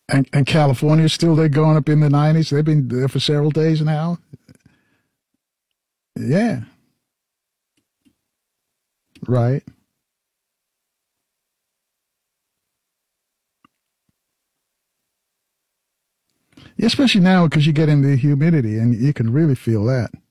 And California still they're going up in the 90s. They've been there for several days now. Yeah, right. Especially now because you get into the humidity and you can really feel that.